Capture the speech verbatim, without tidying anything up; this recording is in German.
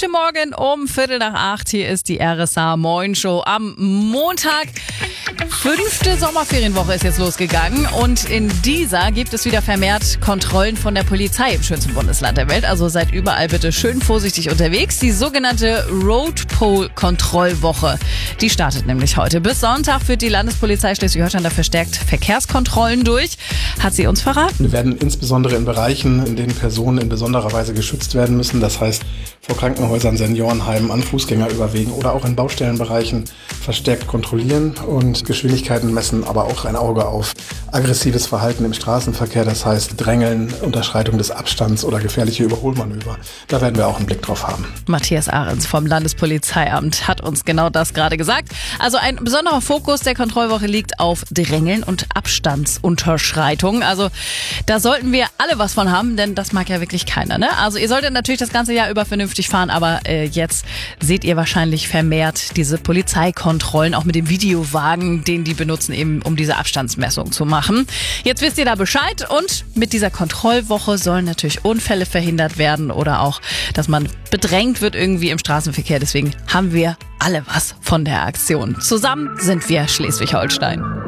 Guten Morgen um Viertel nach acht. Hier ist die R S A Moin Show am Montag. Fünfte Sommerferienwoche ist jetzt losgegangen und in dieser gibt es wieder vermehrt Kontrollen von der Polizei im schönsten Bundesland der Welt. Also seid überall bitte schön vorsichtig unterwegs. Die sogenannte Road-Pole-Kontrollwoche, die startet nämlich heute. Bis Sonntag führt die Landespolizei Schleswig-Holstein da verstärkt Verkehrskontrollen durch, hat sie uns verraten. Wir werden insbesondere in Bereichen, in denen Personen in besonderer Weise geschützt werden müssen, das heißt vor Krankenhäusern, Seniorenheimen, an Fußgängerüberwegen oder auch in Baustellenbereichen verstärkt kontrollieren und Geschwindigkeiten messen, aber auch ein Auge auf aggressives Verhalten im Straßenverkehr, das heißt Drängeln, Unterschreitung des Abstands oder gefährliche Überholmanöver. Da werden wir auch einen Blick drauf haben. Matthias Ahrens vom Landespolizeiamt hat uns genau das gerade gesagt. Also ein besonderer Fokus der Kontrollwoche liegt auf Drängeln und Abstandsunterschreitungen. Also da sollten wir alle was von haben, denn das mag ja wirklich keiner, ne? Also ihr solltet natürlich das ganze Jahr über vernünftig fahren, aber äh, jetzt seht ihr wahrscheinlich vermehrt diese Polizeikontrollen, auch mit dem Videowagen, den die benutzen, eben um diese Abstandsmessung zu machen. Jetzt wisst ihr da Bescheid und mit dieser Kontrollwoche sollen natürlich Unfälle verhindert werden oder auch, dass man bedrängt wird irgendwie im Straßenverkehr. Deswegen haben wir alle was von der Aktion. Zusammen sind wir Schleswig-Holstein.